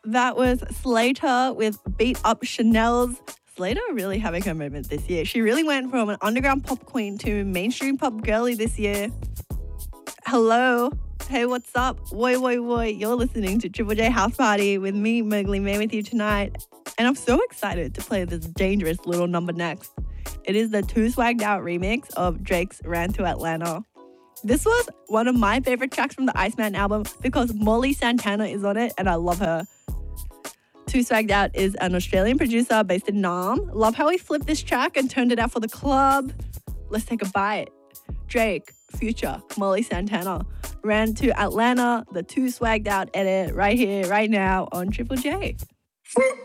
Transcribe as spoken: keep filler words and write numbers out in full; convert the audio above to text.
That was Slater with Beat Up Chanel's. Slater really having her moment this year. She really went from an underground pop queen to mainstream pop girly this year. Hello. Hey, what's up? Woi, woi, woi. You're listening to Triple J House Party with me, Mowgli May, with you tonight. And I'm so excited to play this dangerous little number next. It is the Too Swagged Out remix of Drake's Ran to Atlanta. This was one of my favorite tracks from the Iceman album because Molly Santana is on it and I love her. Too Swagged Out is an Australian producer based in Nam. Love how he flipped this track and turned it out for the club. Let's take a bite. Drake, Future, Molly Santana, Ran to Atlanta, the Too Swagged Out edit right here, right now on Triple J.